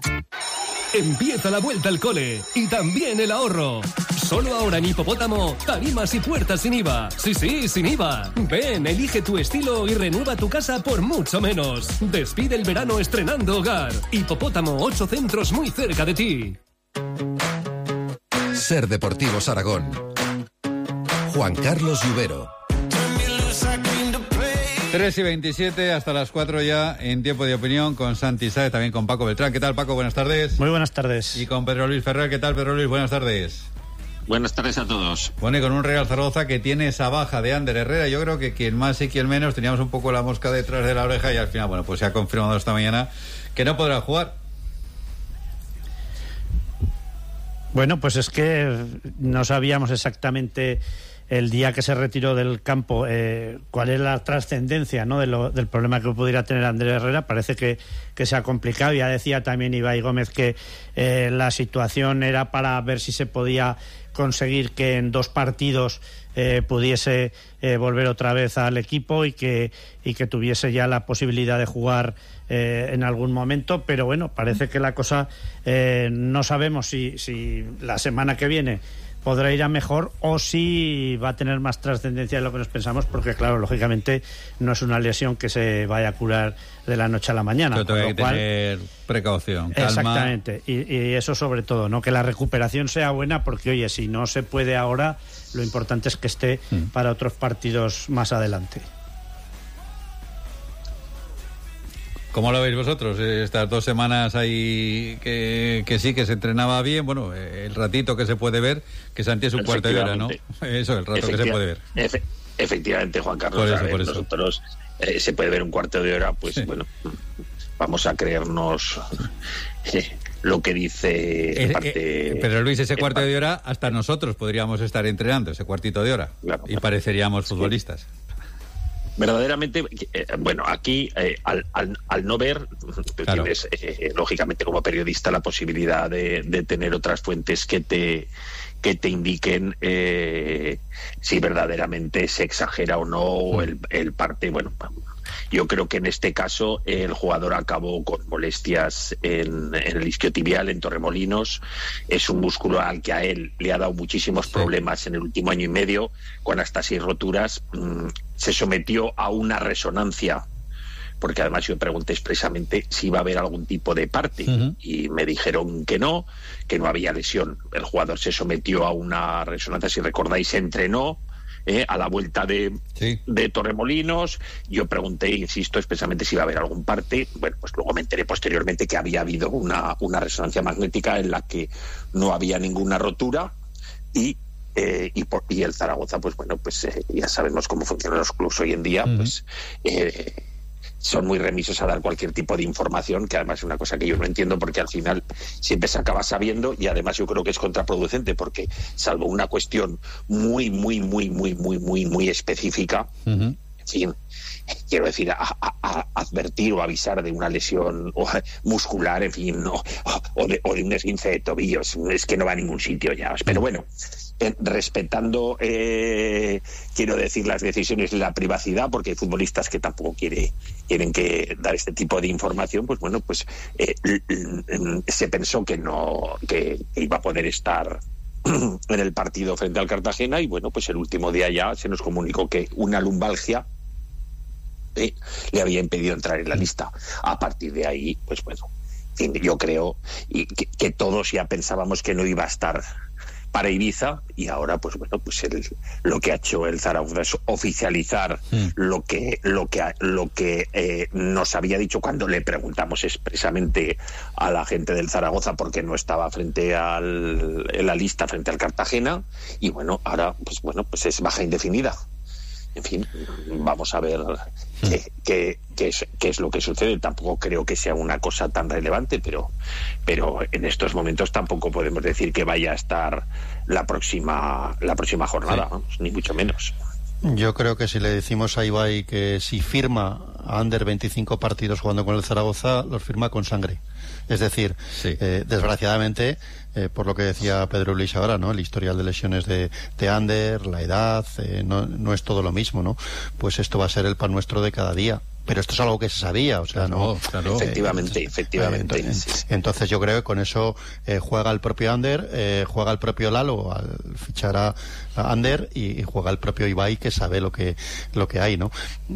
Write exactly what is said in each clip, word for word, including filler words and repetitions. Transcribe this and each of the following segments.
Empieza la vuelta al cole y también el ahorro. Solo ahora en Hipopótamo, tarimas y puertas sin I V A. Sí, sí, sin I V A. Ven, elige tu estilo y renueva tu casa por mucho menos. Despide el verano estrenando hogar. Hipopótamo, ocho centros muy cerca de ti. Ser Deportivos Aragón. Juan Carlos Lluvero. tres y veintisiete, hasta las cuatro ya en Tiempo de Opinión con Santi Sáez, también con Paco Beltrán. ¿Qué tal, Paco? Buenas tardes. Muy buenas tardes. Y con Pedro Luis Ferrer. ¿Qué tal, Pedro Luis? Buenas tardes. Buenas tardes a todos. Bueno, y con un Real Zaragoza que tiene esa baja de Ander Herrera. Yo creo que quien más y quien menos teníamos un poco la mosca detrás de la oreja y al final, bueno, pues se ha confirmado esta mañana que no podrá jugar. Bueno, pues es que no sabíamos exactamente el día que se retiró del campo eh, cuál es la trascendencia, ¿no?, de lo, del problema que pudiera tener Ander Herrera. Parece que, que se ha complicado. Ya decía también Ibai Gómez que eh, la situación era para ver si se podía conseguir que en dos partidos eh, pudiese eh, volver otra vez al equipo y que, y que tuviese ya la posibilidad de jugar eh, en algún momento, pero bueno, parece que la cosa eh, no sabemos si, si la semana que viene podrá ir a mejor o si va a tener más trascendencia de lo que nos pensamos, porque claro, lógicamente no es una lesión que se vaya a curar de la noche a la mañana. Pero tengo que cual, tener precaución, calma. Exactamente, y, y eso sobre todo, ¿no?, que la recuperación sea buena, porque oye, si no se puede ahora, lo importante es que esté mm. para otros partidos más adelante. ¿Cómo lo veis vosotros? Estas dos semanas ahí que, que sí, que se entrenaba bien. Bueno, el ratito que se puede ver, que Santi es un cuarto de hora, ¿no? Eso, el rato que se puede ver. Efe, efectivamente, Juan Carlos. Por eso, ver, por eso. Nosotros eh, se puede ver un cuarto de hora, pues sí. Bueno, vamos a creernos eh, lo que dice... Eh, parte, eh, pero Luis, ese cuarto de hora, hasta nosotros podríamos estar entrenando ese cuartito de hora. Claro, y pareceríamos sí. futbolistas. Verdaderamente, eh, bueno, aquí eh, al, al, al no ver, tú claro. tienes eh, lógicamente como periodista la posibilidad de, de tener otras fuentes que te que te indiquen eh, si verdaderamente se exagera o no el, el parte. Bueno, yo creo que en este caso el jugador acabó con molestias en, en el isquiotibial, en Torremolinos. Es un músculo al que a él le ha dado muchísimos problemas sí. en el último año y medio, con hasta seis roturas. Mm, se sometió a una resonancia, porque además yo pregunté expresamente si iba a haber algún tipo de parte, uh-huh. y me dijeron que no, que no había lesión. El jugador se sometió a una resonancia, si recordáis, se entrenó eh, a la vuelta de, sí. de Torremolinos. Yo pregunté, insisto, expresamente si iba a haber algún parte. Bueno, pues luego me enteré posteriormente que había habido una, una resonancia magnética en la que no había ninguna rotura y Eh, y, por, y el Zaragoza, pues bueno, pues eh, ya sabemos cómo funcionan los clubes hoy en día, uh-huh. pues eh, son muy remisos a dar cualquier tipo de información, que además es una cosa que yo no entiendo, porque al final siempre se acaba sabiendo, y además yo creo que es contraproducente, porque salvo una cuestión muy, muy, muy, muy, muy, muy, muy específica, uh-huh. en fin, quiero decir, a, a, a advertir o avisar de una lesión o, muscular, en fin, o, o, de, o de un esguince de tobillos, es que no va a ningún sitio ya. Pero bueno, eh, respetando, eh, quiero decir, las decisiones de la privacidad, porque hay futbolistas que tampoco quiere, quieren que dar este tipo de información, pues bueno, pues eh, se pensó que no, que iba a poder estar en el partido frente al Cartagena, y bueno, pues el último día ya se nos comunicó que una lumbalgia eh, le había impedido entrar en la lista. A partir de ahí, pues bueno, yo creo y que, que todos ya pensábamos que no iba a estar para Ibiza, y ahora pues bueno, pues el, lo que ha hecho el Zaragoza es oficializar mm. lo que lo que lo que eh, nos había dicho cuando le preguntamos expresamente a la gente del Zaragoza, porque no estaba frente al en la lista frente al Cartagena, y bueno, ahora pues bueno, pues es baja indefinida. En fin, vamos a ver qué, qué, qué, es, qué es lo que sucede. Tampoco creo que sea una cosa tan relevante, pero, pero en estos momentos tampoco podemos decir que vaya a estar la próxima, la próxima jornada, sí. ¿no? Ni mucho menos. Yo creo que si le decimos a Ibai que si firma a Ander veinticinco partidos jugando con el Zaragoza, los firma con sangre. Es decir, sí. eh, desgraciadamente, eh, por lo que decía Pedro Luis ahora, ¿no? El historial de lesiones de, de Ander, la edad, eh, no, no es todo lo mismo, ¿no? Pues esto va a ser el pan nuestro de cada día. pero esto es algo que se sabía, o sea, no... Claro, efectivamente, eh, efectivamente. Eh, entonces, entonces yo creo que con eso eh, juega el propio Ander, eh, juega el propio Lalo al fichar a, a Ander y, y juega el propio Ibai, que sabe lo que lo que hay, ¿no?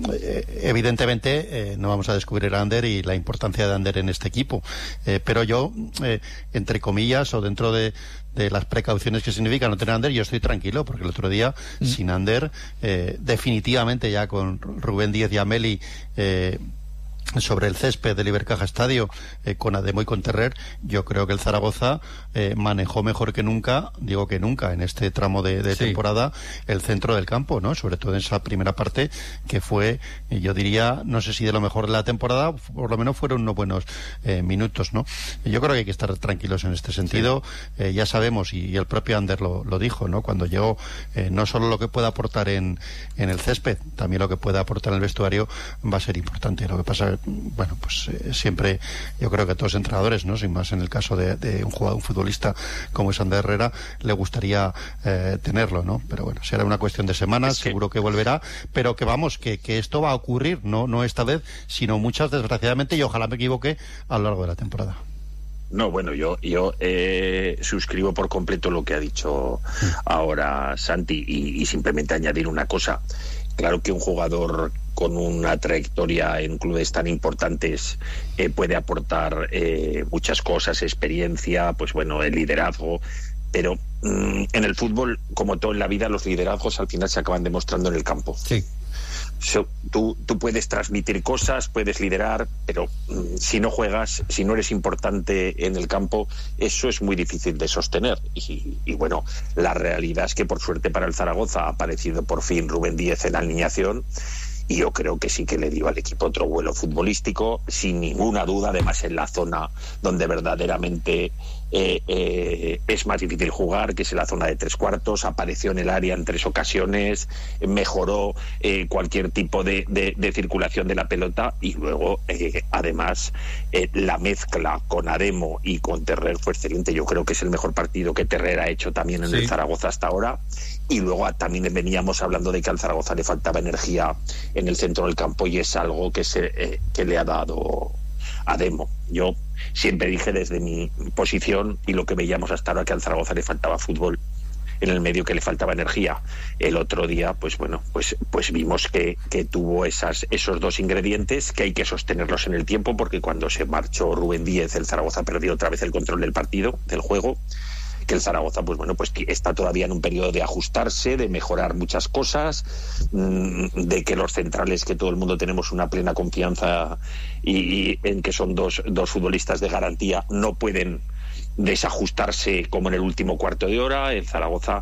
Eh, evidentemente eh, no vamos a descubrir a Ander y la importancia de Ander en este equipo, eh, pero yo, eh, entre comillas, o dentro de de las precauciones que significa no tener Ander, yo estoy tranquilo, porque el otro día, mm. sin Ander, eh, definitivamente ya con Rubén Díez y Ameli eh, sobre el césped del Ibercaja Estadio, eh, con Ademo y con Terrer, yo creo que el Zaragoza eh, manejó mejor que nunca, digo que nunca, en este tramo de, de sí. temporada, el centro del campo, ¿no? Sobre todo en esa primera parte, que fue, yo diría, no sé si de lo mejor de la temporada, por lo menos fueron unos buenos eh, minutos, ¿no? Yo creo que hay que estar tranquilos en este sentido. Sí. Eh, ya sabemos, y, y el propio Ander lo, lo dijo, ¿no? Cuando llegó, eh, no solo lo que puede aportar en, en el césped, también lo que puede aportar en el vestuario va a ser importante. Lo que pasa, bueno, pues eh, siempre, yo creo que a todos los entrenadores, ¿no? Sin más en el caso de, de un jugador, un futbolista como es Ander Herrera, le gustaría eh, tenerlo, ¿no? Pero bueno, será una cuestión de semanas, es que... seguro que volverá, pero que vamos, que, que esto va a ocurrir, no, no esta vez, sino muchas, desgraciadamente, y ojalá me equivoque, a lo largo de la temporada. No, bueno, yo yo eh, suscribo por completo lo que ha dicho ahora Santi y, y simplemente añadir una cosa. Claro que un jugador con una trayectoria en clubes tan importantes eh, puede aportar eh, muchas cosas, experiencia, pues bueno, el liderazgo, pero mmm, en el fútbol, como todo en la vida, los liderazgos al final se acaban demostrando en el campo. Sí. So, tú, tú puedes transmitir cosas, puedes liderar, pero mmm, si no juegas, si no eres importante en el campo, eso es muy difícil de sostener. Y, y bueno, la realidad es que por suerte para el Zaragoza ha aparecido por fin Rubén Díez en la alineación, y yo creo que sí que le dio al equipo otro vuelo futbolístico, sin ninguna duda, además en la zona donde verdaderamente eh, eh, es más difícil jugar, que es en la zona de tres cuartos. Apareció en el área en tres ocasiones, mejoró eh, cualquier tipo de, de, de circulación de la pelota, y luego eh, además eh, la mezcla con Ademo y con Terrer fue excelente. Yo creo que es el mejor partido que Terrer ha hecho también en sí. el Zaragoza hasta ahora. Y luego también veníamos hablando de que al Zaragoza le faltaba energía en el centro del campo, y es algo que se eh, que le ha dado Ademo. Yo siempre dije desde mi posición, y lo que veíamos hasta ahora, que al Zaragoza le faltaba fútbol en el medio, que le faltaba energía. El otro día, pues bueno, pues pues vimos que, que tuvo esas esos dos ingredientes, que hay que sostenerlos en el tiempo, porque cuando se marchó Rubén Díez, el Zaragoza perdió otra vez el control del partido, del juego. Que el Zaragoza, pues bueno, pues está todavía en un periodo de ajustarse, de mejorar muchas cosas, de que los centrales, que todo el mundo tenemos una plena confianza y, y en que son dos, dos futbolistas de garantía, no pueden desajustarse como en el último cuarto de hora. El Zaragoza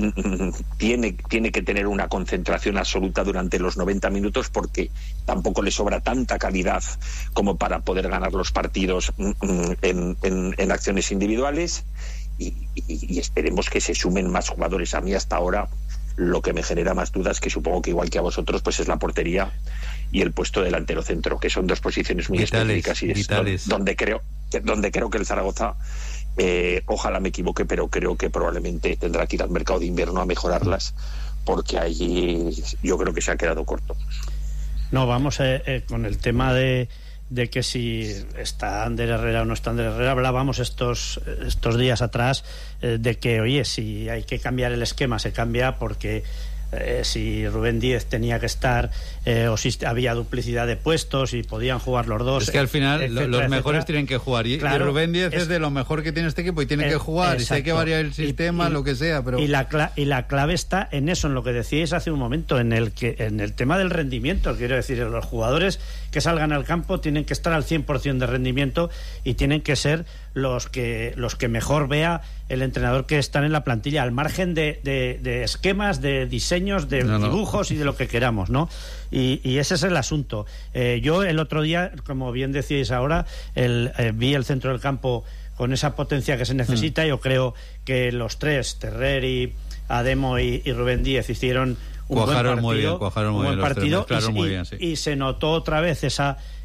tiene, tiene que tener una concentración absoluta durante los noventa minutos, porque tampoco le sobra tanta calidad como para poder ganar los partidos en, en, en acciones individuales. Y, y, y esperemos que se sumen más jugadores. A mí hasta ahora lo que me genera más dudas, que supongo que igual que a vosotros, pues es la portería y el puesto delantero centro, que son dos posiciones muy vitales, específicas, y es vitales. donde creo donde creo que el Zaragoza, eh, ojalá me equivoque, pero creo que probablemente tendrá que ir al mercado de invierno a mejorarlas, porque allí yo creo que se ha quedado corto. No, vamos eh, eh, con el tema de de que si está Ander Herrera o no está Ander Herrera. Hablábamos estos estos días atrás eh, de que, oye, si hay que cambiar el esquema, se cambia, porque eh, si Rubén Díez tenía que estar eh, o si había duplicidad de puestos y podían jugar los dos. Es que al final etcétera, los mejores etcétera. tienen que jugar, y, claro, y Rubén Díez es, es de lo mejor que tiene este equipo y tiene eh, que jugar, exacto. Y si hay que variar el sistema, y, y, lo que sea, pero y la, cla- y la clave está en eso, en lo que decíais hace un momento, en el que en el tema del rendimiento. Quiero decir, los jugadores que salgan al campo tienen que estar al cien por ciento de rendimiento, y tienen que ser los que los que mejor vea el entrenador que están en la plantilla, al margen de, de, de esquemas, de diseños, de no, dibujos no. y de lo que queramos, ¿no? Y, y ese es el asunto. Eh, yo el otro día, como bien decíais ahora, el, eh, vi el centro del campo con esa potencia que se necesita. Mm. Yo creo que los tres, Terrer y Ademo y, y Rubén Díez, hicieron un cuajaron buen partido, muy bien, cuajaron muy un buen bien, partido tres, y, muy bien, sí. y se notó otra vez esa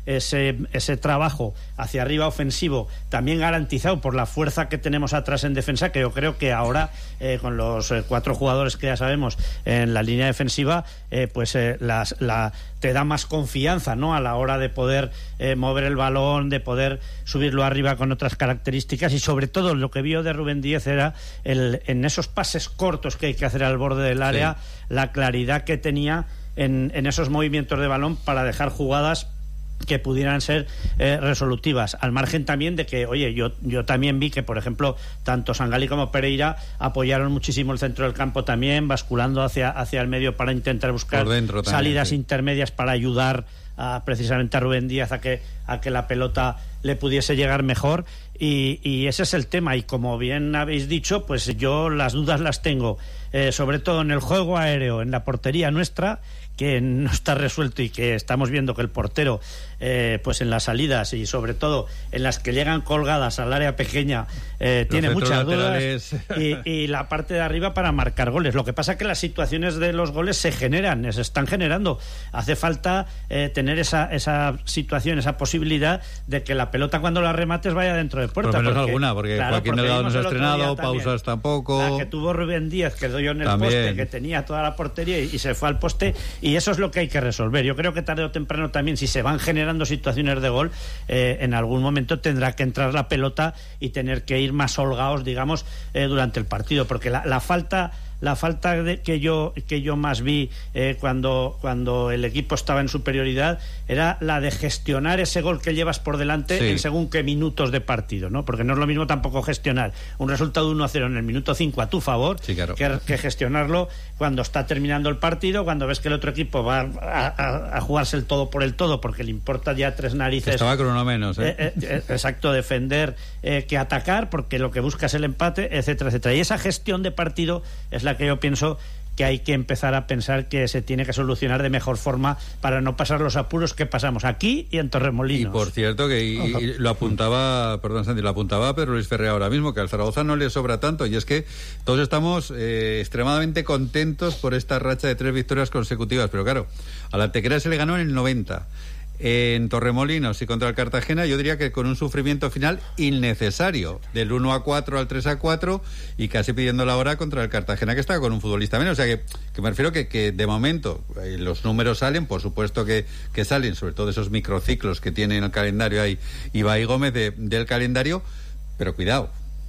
ese, ese trabajo hacia arriba ofensivo, también garantizado por la fuerza que tenemos atrás en defensa, que yo creo que ahora eh, con los eh, cuatro jugadores que ya sabemos en la línea defensiva, eh, pues eh, las, la, te da más confianza, ¿no?, a la hora de poder eh, mover el balón, de poder subirlo arriba con otras características, y sobre todo lo que vio de Rubén Díaz era el, en esos pases cortos que hay que hacer al borde del área, sí, la claridad que tenía en, en esos movimientos de balón para dejar jugadas que pudieran ser eh, resolutivas, al margen también de que, oye, yo, yo también vi que, por ejemplo, tanto Sangalí como Pereira apoyaron muchísimo el centro del campo también, basculando hacia, hacia el medio para intentar buscar también, salidas sí. intermedias para ayudar a, precisamente a Rubén Díaz a que, a que la pelota le pudiese llegar mejor, y, y ese es el tema. Y como bien habéis dicho, pues yo las dudas las tengo, eh, sobre todo en el juego aéreo, en la portería nuestra, que no está resuelto, y que estamos viendo que el portero eh, pues en las salidas y sobre todo en las que llegan colgadas al área pequeña eh, tiene muchas laterales. dudas y, y la parte de arriba para marcar goles. Lo que pasa es que las situaciones de los goles se generan, se están generando. Hace falta eh, tener esa, esa situación, esa posibilidad de que la pelota cuando la remates vaya dentro de puerta. Por lo menos porque, alguna, porque claro, Joaquín Delgado no se ha estrenado, pausas tampoco. La que tuvo Rubén Díaz, que dio en el también. poste, que tenía toda la portería y, y se fue al poste, y eso es lo que hay que resolver. Yo creo que tarde o temprano también, si se van generando situaciones de gol, eh, en algún momento tendrá que entrar la pelota y tener que ir más holgados, digamos, eh, durante el partido, porque la, la falta la falta de, que yo que yo más vi eh, cuando cuando el equipo estaba en superioridad era la de gestionar ese gol que llevas por delante sí. en según qué minutos de partido, ¿no? Porque no es lo mismo tampoco gestionar un resultado de uno a cero en el minuto cinco a tu favor, sí, claro. que, que gestionarlo cuando está terminando el partido, cuando ves que el otro equipo va a, a, a jugarse el todo por el todo, porque le importa ya tres narices. Estaba con uno menos, ¿eh? Eh, eh, exacto, defender eh, que atacar, porque lo que busca es el empate, etcétera, etcétera. Y esa gestión de partido es la que yo pienso que hay que empezar a pensar que se tiene que solucionar de mejor forma para no pasar los apuros que pasamos aquí y en Torremolinos. Y por cierto, que y, y lo apuntaba, perdón Santi, lo apuntaba Pedro Luis Ferrer ahora mismo, que al Zaragoza no le sobra tanto, y es que todos estamos eh, extremadamente contentos por esta racha de tres victorias consecutivas, pero claro, al Antequera se le ganó en el noventa. En Torremolinos y contra el Cartagena, yo diría que con un sufrimiento final innecesario, del uno a cuatro al tres a cuatro, y casi pidiendo la hora contra el Cartagena, que estaba con un futbolista menos. O sea que, que me refiero que, que de momento eh, los números salen, por supuesto que, que salen, sobre todo esos microciclos que tiene en el calendario ahí Ibai Gómez de, del calendario, pero cuidado.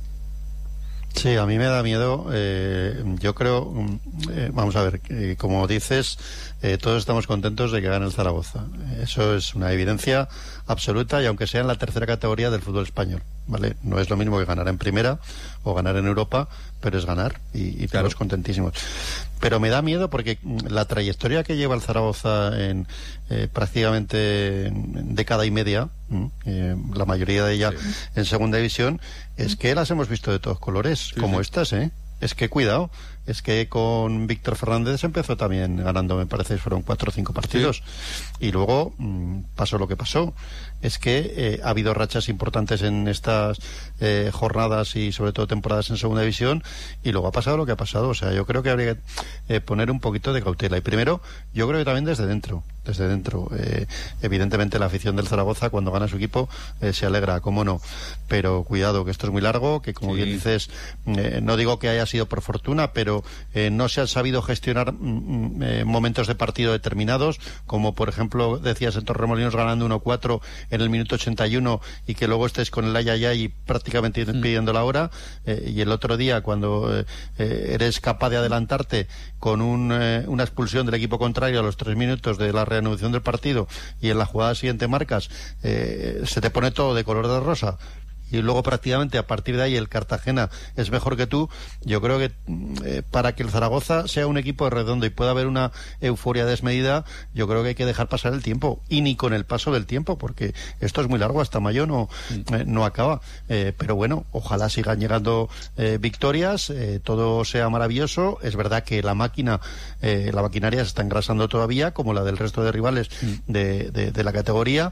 Sí, a mí me da miedo. Eh, yo creo, eh, vamos a ver, eh, como dices, eh, todos estamos contentos de que gane el Zaragoza. Eso es una evidencia absoluta, y aunque sea en la tercera categoría del fútbol español, ¿vale? No es lo mismo que ganar en primera o ganar en Europa, pero es ganar, y, y claro, todos contentísimos. Pero me da miedo porque la trayectoria que lleva el Zaragoza en eh, prácticamente en década y media, eh, la mayoría de ella sí. en segunda división, es que las hemos visto de todos colores, sí, como sí. estas, ¿eh? Es que cuidado, es que con Víctor Fernández empezó también ganando, me parece, fueron cuatro o cinco partidos, sí. y luego mmm, pasó lo que pasó. Es que eh, ha habido rachas importantes en estas eh, jornadas y sobre todo temporadas en segunda división, y luego ha pasado lo que ha pasado. O sea, yo creo que habría que eh, poner un poquito de cautela, y primero, yo creo que también desde dentro desde dentro, eh, evidentemente la afición del Zaragoza cuando gana su equipo eh, se alegra, cómo no, pero cuidado, que esto es muy largo, que como sí. bien dices, eh, no digo que haya sido por fortuna, pero eh, no se han sabido gestionar mm, eh, momentos de partido determinados, como por ejemplo decías en Torremolinos ganando uno cuatro en el minuto ochenta y uno, y que luego estés con el ayayay y prácticamente mm. pidiendo la hora, eh, y el otro día cuando eh, eh, eres capaz de adelantarte con un, eh, una expulsión del equipo contrario a los tres minutos de la reanudación del partido, y en la jugada siguiente marcas, eh, se te pone todo de color de rosa, y luego prácticamente a partir de ahí el Cartagena es mejor que tú. Yo creo que eh, para que el Zaragoza sea un equipo redondo y pueda haber una euforia desmedida, yo creo que hay que dejar pasar el tiempo, y ni con el paso del tiempo, porque esto es muy largo, hasta mayo no, eh, no acaba, eh, pero bueno, ojalá sigan llegando eh, victorias, eh, todo sea maravilloso. Es verdad que la máquina eh, la maquinaria se está engrasando todavía, como la del resto de rivales de, de, de la categoría.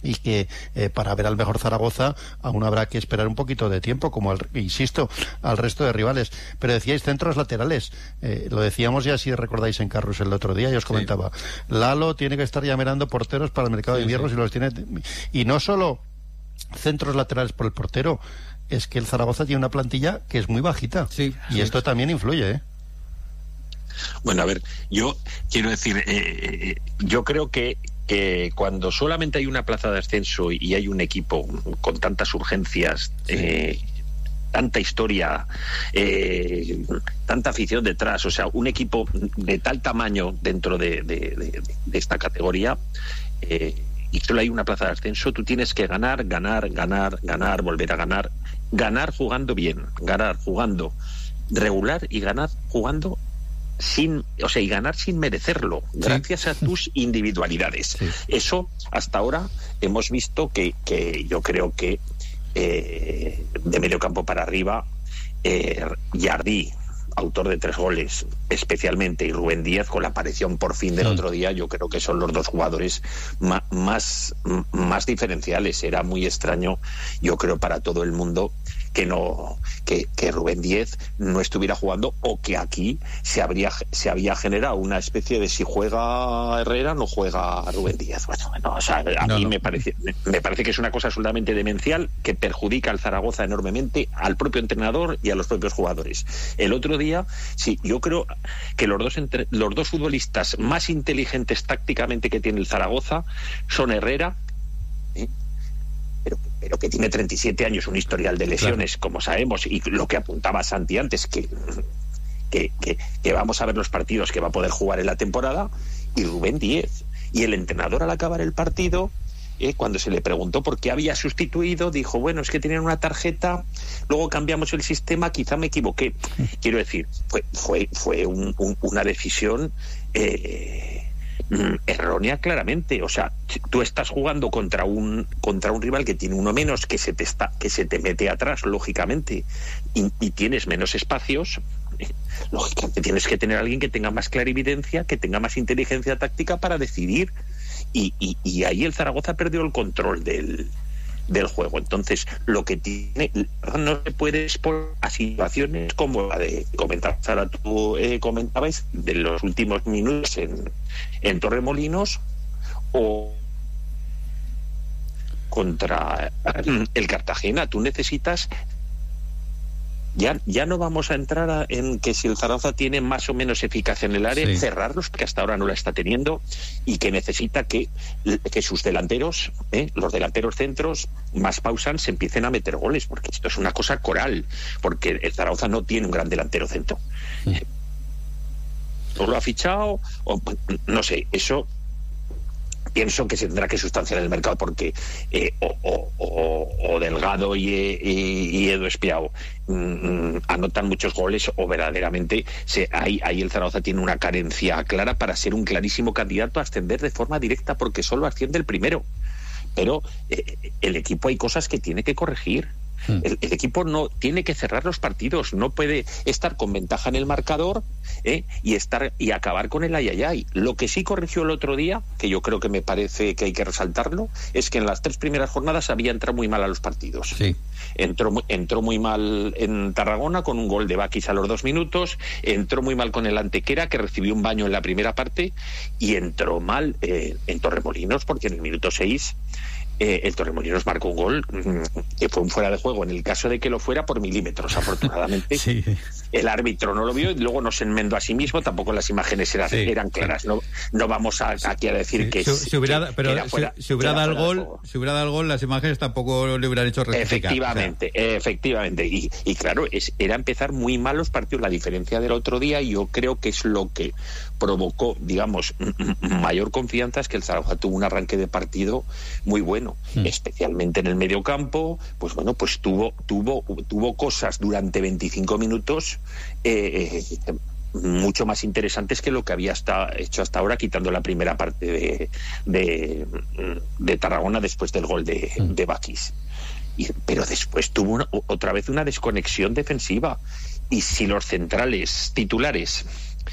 y que eh, para ver al mejor Zaragoza aún habrá que esperar un poquito de tiempo, como al, insisto, al resto de rivales. Pero decíais centros laterales, eh, lo decíamos ya, si recordáis, en Carrus el otro día, y os comentaba, sí. Lalo tiene que estar ya mirando porteros para el mercado sí, de invierno, sí. si los tiene, y no solo centros laterales por el portero, es que el Zaragoza tiene una plantilla que es muy bajita, sí, y sí. esto también influye, ¿eh? Bueno, a ver, yo quiero decir, eh, yo creo que, que cuando solamente hay una plaza de ascenso y hay un equipo con tantas urgencias, sí. eh, tanta historia, eh, tanta afición detrás, o sea, un equipo de tal tamaño dentro de, de, de, de esta categoría, eh, y solo hay una plaza de ascenso, tú tienes que ganar, ganar, ganar, ganar, volver a ganar, ganar jugando bien, ganar jugando regular y ganar jugando sin, o sea, y ganar sin merecerlo, sí. gracias a tus individualidades. Sí. Eso hasta ahora hemos visto que, que yo creo que eh, de medio campo para arriba, eh, Jardí, autor de tres goles especialmente, y Rubén Díaz con la aparición por fin del sí. otro día, yo creo que son los dos jugadores más, más, más diferenciales. Era muy extraño, yo creo, para todo el mundo que no que, que Rubén Díaz no estuviera jugando, o que aquí se habría se había generado una especie de si juega Herrera no juega Rubén Díaz. Bueno, bueno, o sea, a no, mí no. me parece me parece que es una cosa absolutamente demencial, que perjudica al Zaragoza enormemente, al propio entrenador y a los propios jugadores. El otro día, sí, yo creo que los dos entre, los dos futbolistas más inteligentes tácticamente que tiene el Zaragoza son Herrera, ¿eh? Pero, pero que tiene treinta y siete años, un historial de lesiones, claro. como sabemos, y lo que apuntaba Santi antes, que, que, que, que vamos a ver los partidos que va a poder jugar en la temporada, y Rubén Díaz. Y el entrenador, al acabar el partido, eh, cuando se le preguntó por qué había sustituido, dijo, bueno, es que tenían una tarjeta, luego cambiamos el sistema, quizá me equivoqué. Quiero decir, fue, fue, fue un, un, una decisión... Eh, errónea claramente. O sea, tú estás jugando contra un contra un rival que tiene uno menos, que se te está que se te mete atrás, lógicamente, y, y tienes menos espacios. Lógicamente tienes que tener a alguien que tenga más clarividencia, que tenga más inteligencia táctica para decidir, y, y, y ahí el Zaragoza perdió el control del del juego. Entonces, lo que tiene, no se puede exponer a situaciones como la de comentar, Sara, tú eh, comentabas, de los últimos minutos en, en Torremolinos, o contra el Cartagena. Tú necesitas, ya, ya no vamos a entrar a, en que si el Zaragoza tiene más o menos eficacia en el área, sí. cerrarlos, que hasta ahora no la está teniendo, y que necesita que, que sus delanteros, ¿eh? los delanteros centros, más pausan, se empiecen a meter goles, porque esto es una cosa coral, porque el Zaragoza no tiene un gran delantero centro. Sí. O lo ha fichado, o no sé, eso... pienso que se tendrá que sustanciar en el mercado, porque eh, o, o, o, o Delgado y, y, y Edu Espiao mm, anotan muchos goles, o verdaderamente se, ahí, ahí el Zaragoza tiene una carencia clara para ser un clarísimo candidato a ascender de forma directa, porque solo asciende el primero. Pero eh, el equipo, hay cosas que tiene que corregir. El, el equipo no tiene que cerrar los partidos, no puede estar con ventaja en el marcador ¿eh? y estar y acabar con el ayayay. Lo que sí corrigió el otro día, que yo creo que me parece que hay que resaltarlo, es que en las tres primeras jornadas había entrado muy mal a los partidos. Sí. Entró, entró muy mal en Tarragona con un gol de Bakis a los dos minutos, entró muy mal con el Antequera, que recibió un baño en la primera parte, y entró mal eh, en Torremolinos, porque en el minuto seis Eh, el Torremolinos marcó un gol mmm, que fue un fuera de juego, en el caso de que lo fuera, por milímetros, afortunadamente. Sí. El árbitro no lo vio y luego no se enmendó a sí mismo, tampoco las imágenes eran, sí, eran claras. Sí. No, no vamos a, aquí a decir sí. que, si, si hubiera, que, pero que fuera, si, si hubiera dado el gol, si hubiera dado el gol, las imágenes tampoco le hubieran hecho rectificar. Efectivamente, o sea. efectivamente. Y, y claro, es, era empezar muy mal los partidos. La diferencia del otro día, yo creo que es lo que provocó, digamos, mayor confianza, es que el Zaragoza tuvo un arranque de partido muy bueno, mm. especialmente en el medio campo. Pues bueno, pues tuvo tuvo tuvo cosas durante veinticinco minutos eh, eh, mucho más interesantes que lo que había hasta, hecho hasta ahora, quitando la primera parte de, de, de Tarragona después del gol de, mm. de Bakis. Y, pero después tuvo una, otra vez una desconexión defensiva, y si los centrales titulares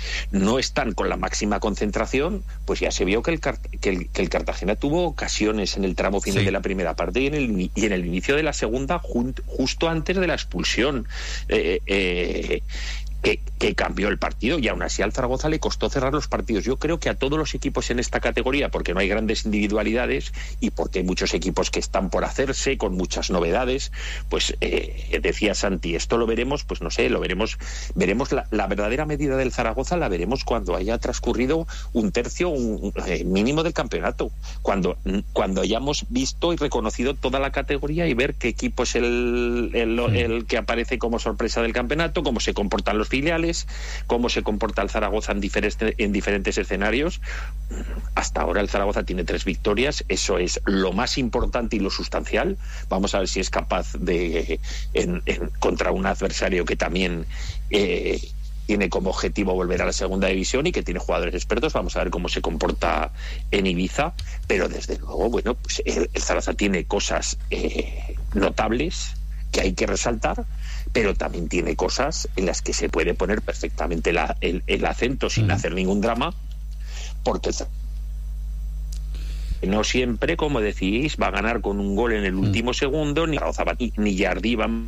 no están con la máxima concentración, pues ya se vio que el, que el, que el Cartagena tuvo ocasiones en el tramo final sí. de la primera parte y en el, y en el inicio de la segunda, jun, justo antes de la expulsión. Eh, eh, Que, que cambió el partido, y aún así al Zaragoza le costó cerrar los partidos. Yo creo que a todos los equipos en esta categoría, porque no hay grandes individualidades y porque hay muchos equipos que están por hacerse, con muchas novedades, pues eh, decía Santi, esto lo veremos, pues no sé, lo veremos, veremos la, la verdadera medida del Zaragoza la veremos cuando haya transcurrido un tercio un, eh, mínimo del campeonato, cuando, cuando hayamos visto y reconocido toda la categoría y ver qué equipo es el, el, el, el que aparece como sorpresa del campeonato, cómo se comportan los filiales, cómo se comporta el Zaragoza en diferentes, en diferentes escenarios. Hasta ahora el Zaragoza tiene tres victorias, eso es lo más importante y lo sustancial. Vamos a ver si es capaz de, en, en, contra un adversario que también eh, tiene como objetivo volver a la segunda división y que tiene jugadores expertos. Vamos a ver cómo se comporta en Ibiza, pero desde luego, bueno, pues el, el Zaragoza tiene cosas eh, notables que hay que resaltar, pero también tiene cosas en las que se puede poner perfectamente la, el, el acento sin mm. hacer ningún drama, porque no siempre, como decís, va a ganar con un gol en el último mm. segundo, ni ni Jardí van.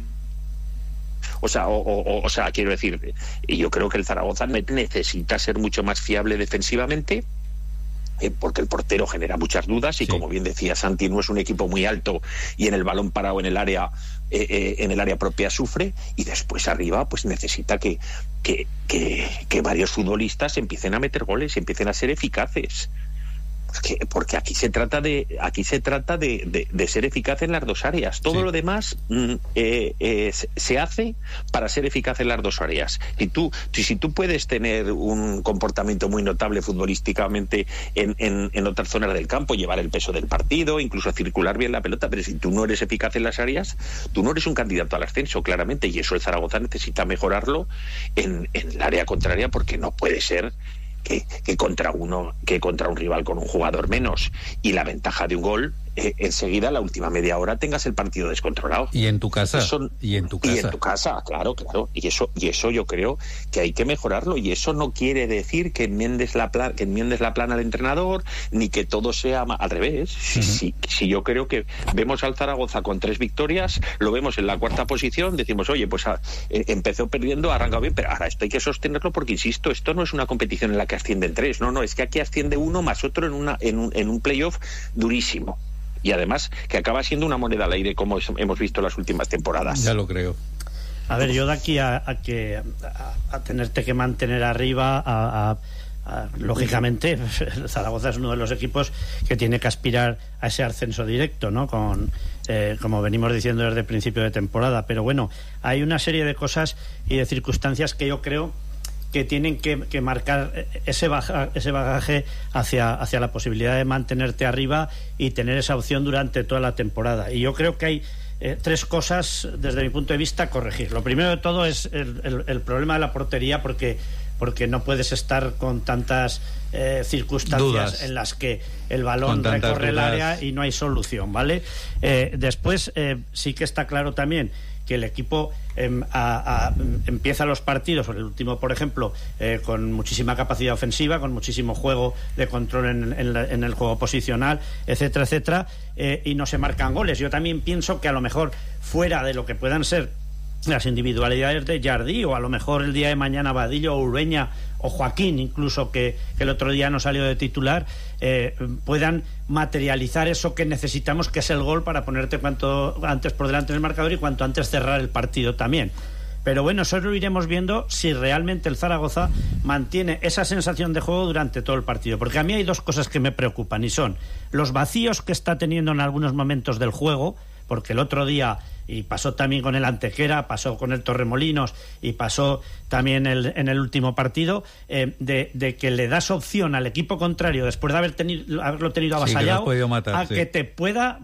O sea, o, o, o sea, quiero decir, yo creo que el Zaragoza necesita ser mucho más fiable defensivamente, eh, porque el portero genera muchas dudas y sí. como bien decía Santi, no es un equipo muy alto y en el balón parado en el área eh, eh, en el área propia sufre, y después arriba pues necesita que, que, que, que varios futbolistas empiecen a meter goles y empiecen a ser eficaces. Porque, porque aquí se trata de aquí se trata de, de, de ser eficaz en las dos áreas. Todo sí. lo demás mm, eh, eh, se hace para ser eficaz en las dos áreas. Si tú, si, si tú puedes tener un comportamiento muy notable futbolísticamente en, en, en otras zonas del campo, llevar el peso del partido, incluso circular bien la pelota, pero si tú no eres eficaz en las áreas, tú no eres un candidato al ascenso, claramente, y eso el Zaragoza necesita mejorarlo en, en el área contraria, porque no puede ser Que, que contra uno que contra un rival con un jugador menos y la ventaja de un gol, eh, enseguida la última media hora tengas el partido descontrolado. Y en tu casa. Eso, y en tu casa. Y en tu casa, claro, claro. Y eso, y eso yo creo que hay que mejorarlo. Y eso no quiere decir que enmiendes la plana, que enmiendes la plana al entrenador, ni que todo sea al revés. Si, uh-huh. si, si yo creo que vemos al Zaragoza con tres victorias, lo vemos en la cuarta posición, decimos, oye, pues a, eh, empezó perdiendo, ha arrancado bien, pero ahora esto hay que sostenerlo, porque insisto, esto no es una competición en la que ascienden tres, no, no, es que aquí asciende uno más otro en una, en un, en un playoff durísimo. Y además que acaba siendo una moneda al aire, como hemos visto en las últimas temporadas. Ya lo creo. A ver, yo de aquí a, a que a, a tenerte que mantener arriba, a, a, a, lógicamente, Zaragoza es uno de los equipos que tiene que aspirar a ese ascenso directo, ¿no? Con eh, como venimos diciendo desde el principio de temporada. Pero bueno, hay una serie de cosas y de circunstancias que yo creo que tienen que, que marcar ese, baja, ese bagaje hacia, hacia la posibilidad de mantenerte arriba y tener esa opción durante toda la temporada. Y yo creo que hay eh, tres cosas, desde mi punto de vista, a corregir. Lo primero de todo es el, el, el problema de la portería, porque, porque no puedes estar con tantas eh, circunstancias dudas en las que el balón recorre el área y no hay solución, ¿vale? Eh, después, eh, sí que está claro también que el equipo eh, a, a, empieza los partidos, el último por ejemplo, eh, con muchísima capacidad ofensiva, con muchísimo juego de control en, en, la, en el juego posicional, etcétera, etcétera, eh, y no se marcan goles. Yo también pienso que a lo mejor fuera de lo que puedan ser las individualidades de Jardí, o a lo mejor el día de mañana Vadillo o Ureña o Joaquín, incluso que, que el otro día no salió de titular, eh, puedan materializar eso que necesitamos, que es el gol, para ponerte cuanto antes por delante del marcador y cuanto antes cerrar el partido también. Pero bueno, eso lo iremos viendo si realmente el Zaragoza mantiene esa sensación de juego durante todo el partido, porque a mí hay dos cosas que me preocupan, y son los vacíos que está teniendo en algunos momentos del juego, porque el otro día, y pasó también con el Antequera, pasó con el Torremolinos y pasó también el, en el último partido, eh, de, de que le das opción al equipo contrario, después de haber tenido, haberlo tenido avasallado, sí, matar, a sí. que te pueda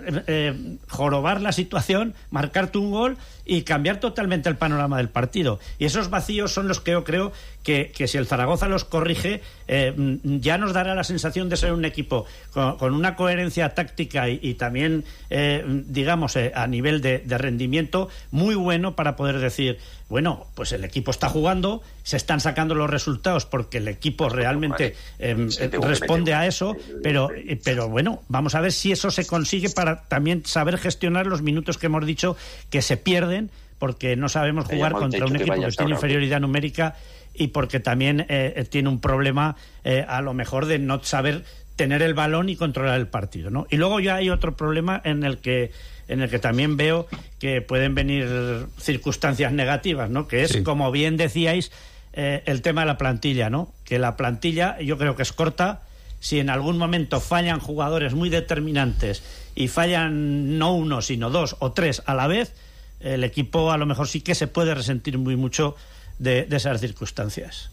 eh, jorobar la situación, marcarte un gol y cambiar totalmente el panorama del partido. Y esos vacíos son los que yo creo que, que si el Zaragoza los corrige, eh, ya nos dará la sensación de ser un equipo con, con una coherencia táctica y, y también, eh, digamos, eh, a nivel de de, de rendimiento muy bueno para poder decir, bueno, pues el equipo está jugando, se están sacando los resultados porque el equipo realmente eh, responde a eso, pero, pero bueno, vamos a ver si eso se consigue para también saber gestionar los minutos que hemos dicho que se pierden porque no sabemos jugar contra un equipo que tiene inferioridad numérica y porque también eh, tiene un problema eh, a lo mejor de no saber tener el balón y controlar el partido, ¿no? Y luego ya hay otro problema en el que en el que también veo que pueden venir circunstancias negativas, ¿no? Que es, sí, como bien decíais, eh, el tema de la plantilla, ¿no? Que la plantilla yo creo que es corta. Si en algún momento fallan jugadores muy determinantes y fallan no uno, sino dos o tres a la vez, el equipo a lo mejor sí que se puede resentir muy mucho de, de esas circunstancias.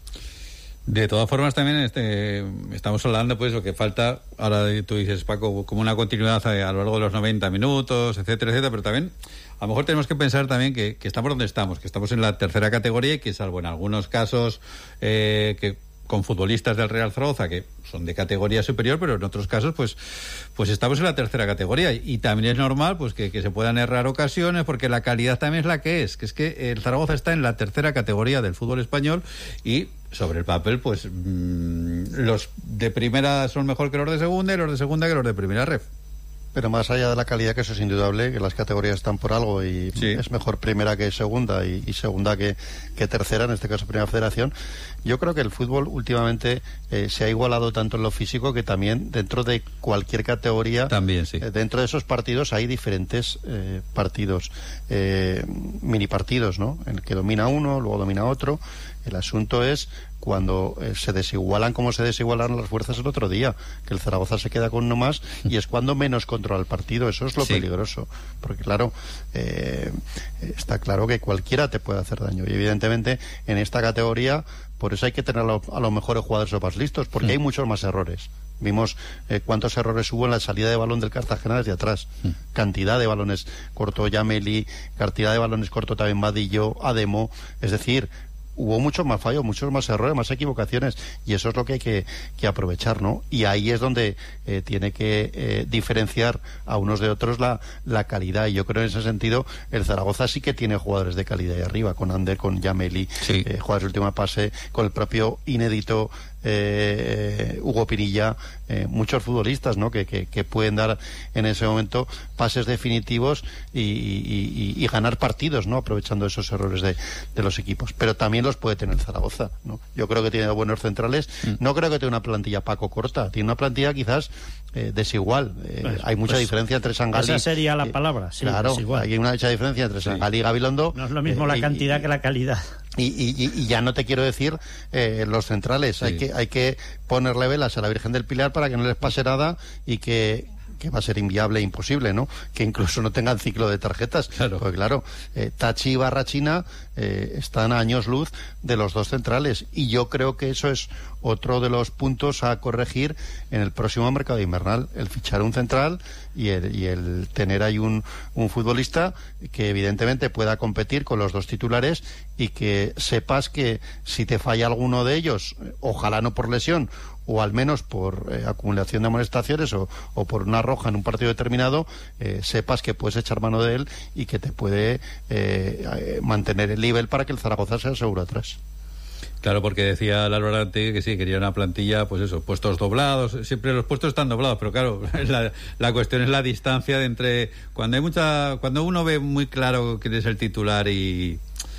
De todas formas, también este, estamos hablando, pues, lo que falta, ahora tú dices, Paco, como una continuidad a, a lo largo de los noventa minutos, etcétera, etcétera, pero también, a lo mejor tenemos que pensar también que, que estamos donde estamos, que estamos en la tercera categoría y que, salvo en algunos casos eh, que con futbolistas del Real Zaragoza que son de categoría superior, pero en otros casos pues pues estamos en la tercera categoría y, y también es normal pues que, que se puedan errar ocasiones porque la calidad también es la que es, que es que el Zaragoza está en la tercera categoría del fútbol español y sobre el papel pues mmm, los de primera son mejor que los de segunda y los de segunda que los de primera ref. Pero más allá de la calidad, que eso es indudable, que las categorías están por algo y sí, es mejor primera que segunda y, y segunda que, que tercera, en este caso primera federación, yo creo que el fútbol últimamente eh, se ha igualado tanto en lo físico que también dentro de cualquier categoría, también, sí, eh, dentro de esos partidos hay diferentes eh, partidos, eh, mini partidos, ¿no? En el que domina uno, luego domina otro. El asunto es cuando eh, se desigualan como se desigualaron las fuerzas el otro día, que el Zaragoza se queda con uno más y es cuando menos controla el partido. Eso es lo sí, peligroso, porque claro, eh, está claro que cualquiera te puede hacer daño y evidentemente en esta categoría por eso hay que tener a, lo, a los mejores jugadores más listos, porque sí, hay muchos más errores. Vimos eh, cuántos errores hubo en la salida de balón del Cartagena desde atrás. Mm. Cantidad de balones cortó Yameli, cantidad de balones cortó también Vadillo, Ademo, es decir, hubo muchos más fallos, muchos más errores, más equivocaciones, y eso es lo que hay que, que aprovechar, ¿no? Y ahí es donde eh, tiene que eh, diferenciar a unos de otros la, la calidad, y yo creo en ese sentido el Zaragoza sí que tiene jugadores de calidad ahí arriba, con Ander, con Yameli, sí, eh, jugadores de última pase, con el propio inédito Eh, Hugo Pinilla, eh, muchos futbolistas, ¿no? Que, que, que pueden dar en ese momento pases definitivos y, y, y, y ganar partidos, ¿no? Aprovechando esos errores de, de los equipos, pero también los puede tener Zaragoza, ¿no? Yo creo que tiene buenos centrales, mm. no creo que tenga una plantilla Paco corta, tiene una plantilla quizás eh, desigual, eh, pues, hay mucha pues, diferencia entre Sangalí, esa sería la palabra, sí, claro, desigual. Hay una mucha diferencia entre Sangalí y Gabilondo, no es lo mismo eh, la cantidad y, que la calidad. Y, y, y ya no te quiero decir eh, los centrales, sí, hay que hay que ponerle velas a la Virgen del Pilar para que no les pase nada y que, que va a ser inviable e imposible, ¿no? Que incluso no tengan ciclo de tarjetas, claro. Porque claro, eh, Tachi y Barrachina eh, están a años luz de los dos centrales y yo creo que eso es otro de los puntos a corregir en el próximo mercado invernal, el fichar un central y el, y el tener ahí un, un futbolista que evidentemente pueda competir con los dos titulares y que sepas que si te falla alguno de ellos, ojalá no por lesión o al menos por eh, acumulación de amonestaciones o, o por una roja en un partido determinado, eh, sepas que puedes echar mano de él y que te puede eh, mantener el nivel para que el Zaragoza sea seguro atrás. Claro, porque decía Lalo Arante que sí, quería una plantilla, pues eso, puestos doblados, siempre los puestos están doblados, pero claro, la, la cuestión es la distancia de entre, cuando hay mucha, cuando uno ve muy claro quién es el titular y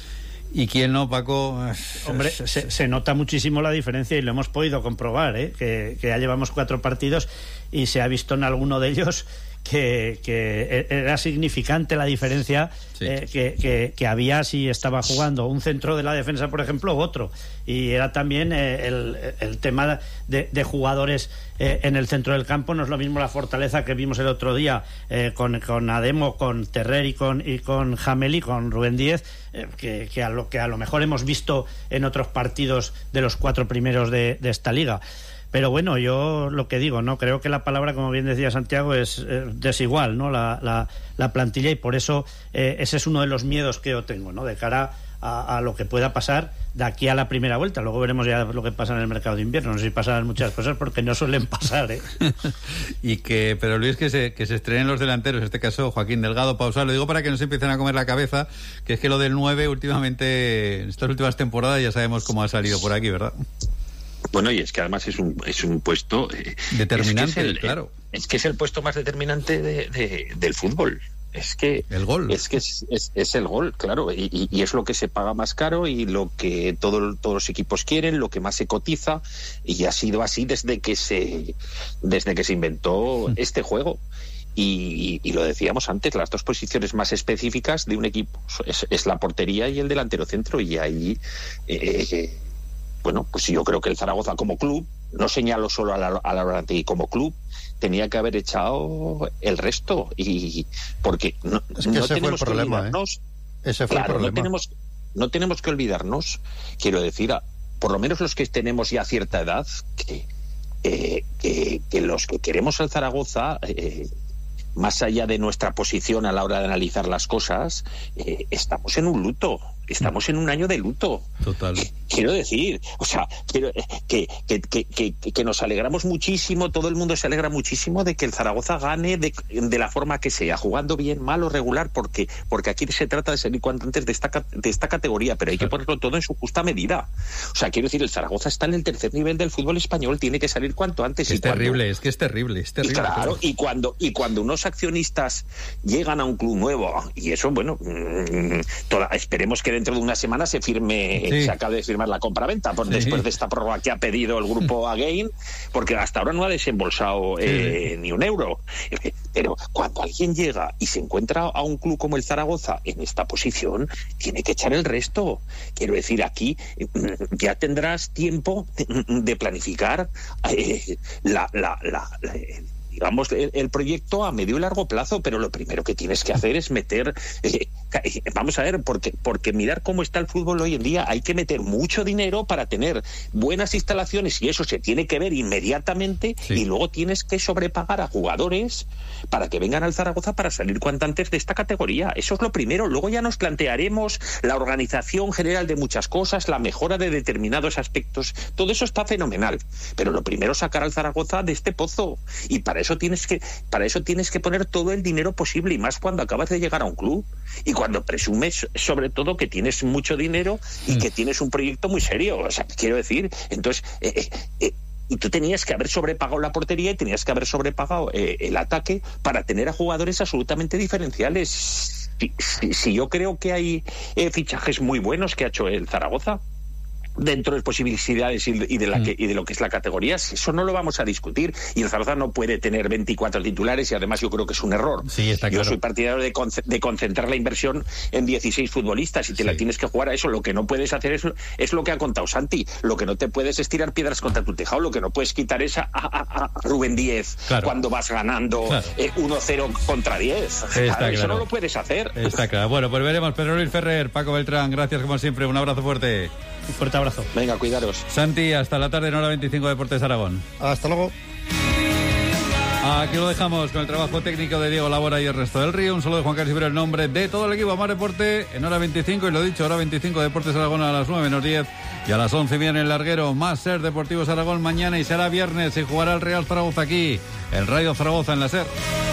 y quién no, Paco. Hombre, se, se nota muchísimo la diferencia y lo hemos podido comprobar, ¿eh? que, que ya llevamos cuatro partidos y se ha visto en alguno de ellos que, que era significante la diferencia, sí, eh, que, que, que había si estaba jugando un centro de la defensa, por ejemplo, u otro. Y era también eh, el, el tema de, de jugadores eh, en el centro del campo. No es lo mismo la fortaleza que vimos el otro día eh, con, con Ademo, con Terrer y con, y con Jameli, con Rubén Díez, eh, que, que, a lo, que a lo mejor hemos visto en otros partidos de los cuatro primeros de, de esta liga. Pero bueno, yo lo que digo, no creo que la palabra, como bien decía Santiago, es eh, desigual, ¿no? La, la, la plantilla, y por eso eh, ese es uno de los miedos que yo tengo, ¿no? De cara a, a lo que pueda pasar de aquí a la primera vuelta. Luego veremos ya lo que pasa en el mercado de invierno. No sé si pasarán muchas cosas, porque no suelen pasar, ¿eh? y que, pero Luis, que se, que se estrenen los delanteros, en este caso Joaquín Delgado, Pausar, lo digo para que no se empiecen a comer la cabeza, que es que lo del nueve últimamente, en estas últimas temporadas ya sabemos cómo ha salido por aquí, ¿verdad? Bueno, y es que además es un es un puesto eh, determinante, es que es el, claro. Es que es el puesto más determinante de, de, del fútbol. Es que el gol. Es que es, es, es el gol, claro, y, y, y es lo que se paga más caro y lo que todo, todos los equipos quieren, lo que más se cotiza, y ha sido así desde que se desde que se inventó este juego. Y, y, y lo decíamos antes, las dos posiciones más específicas de un equipo es, es la portería y el delantero centro, y ahí eh, bueno, pues yo creo que el Zaragoza como club, no señalo solo a la, a la Orantegui, como club tenía que haber echado el resto, y porque no, es que no ese tenemos fue el problema, que olvidarnos, ¿eh? Ese fue claro, el problema. no tenemos, no tenemos que olvidarnos, quiero decir, a, por lo menos los que tenemos ya cierta edad, que, eh, que, que los que queremos al Zaragoza, eh, más allá de nuestra posición a la hora de analizar las cosas, eh, estamos en un luto, estamos en un año de luto. Total. Quiero decir, o sea, quiero, que, que, que, que, que nos alegramos muchísimo, todo el mundo se alegra muchísimo de que el Zaragoza gane de, de la forma que sea, jugando bien, mal o regular, porque, porque aquí se trata de salir cuanto antes de esta, de esta categoría, pero hay que ponerlo todo en su justa medida. O sea, quiero decir, el Zaragoza está en el tercer nivel del fútbol español, tiene que salir cuanto antes. Es y cuando, terrible, es que es terrible, es terrible. Y claro, claro, y cuando, y cuando unos accionistas llegan a un club nuevo, y eso, bueno, mmm, toda, esperemos que dentro de una semana se firme, sí. se acabe de firmar la compraventa, por, sí. después de esta prórroga que ha pedido el grupo Again, porque hasta ahora no ha desembolsado sí. eh, ni un euro. Pero cuando alguien llega y se encuentra a un club como el Zaragoza en esta posición, tiene que echar el resto. Quiero decir, aquí ya tendrás tiempo de planificar eh, la, la, la, la digamos, el, el proyecto a medio y largo plazo, pero lo primero que tienes que hacer es meter, eh, vamos a ver, porque, porque mirar cómo está el fútbol hoy en día, hay que meter mucho dinero para tener buenas instalaciones, y eso se tiene que ver inmediatamente, sí. y luego tienes que sobrepagar a jugadores para que vengan al Zaragoza para salir cuanto antes de esta categoría. Eso es lo primero. Luego ya nos plantearemos la organización general de muchas cosas, la mejora de determinados aspectos, todo eso está fenomenal, pero lo primero es sacar al Zaragoza de este pozo, y para eso tienes que para eso tienes que poner todo el dinero posible, y más cuando acabas de llegar a un club y cuando presumes sobre todo que tienes mucho dinero y mm. que tienes un proyecto muy serio. O sea, quiero decir, entonces eh, eh, y tú tenías que haber sobrepagado la portería y tenías que haber sobrepagado eh, el ataque para tener a jugadores absolutamente diferenciales. Si, si, si yo creo que hay eh, fichajes muy buenos que ha hecho el Zaragoza dentro de posibilidades y de, la que, y de lo que es la categoría, eso no lo vamos a discutir, y el Zaragoza no puede tener veinticuatro titulares, y además yo creo que es un error. Sí, está yo claro. soy partidario de, con, de concentrar la inversión en dieciséis futbolistas, y te sí. la tienes que jugar a eso. Lo que no puedes hacer es, es lo que ha contado Santi, lo que no te puedes es tirar piedras contra tu tejado, lo que no puedes quitar es a, a, a Rubén Díez claro. cuando vas ganando claro. eh, uno cero contra diez. Claro, claro. Eso no lo puedes hacer. Está claro. Bueno, pues veremos. Pedro Luis Ferrer, Paco Beltrán, gracias como siempre, un abrazo fuerte. Un fuerte abrazo. Venga, cuidaros. Santi, hasta la tarde en Hora veinticinco Deportes Aragón. Hasta luego. Aquí lo dejamos con el trabajo técnico de Diego Labora y el resto del Río. Un saludo de Juan Carlos Ibero en nombre de todo el equipo Más Deporte en Hora veinticinco, y lo dicho, Hora veinticinco Deportes Aragón a las nueve menos diez, y a las once viene el larguero Más Ser Deportivos Aragón mañana, y será viernes y jugará el Real Zaragoza aquí, el Rayo Zaragoza en la Ser.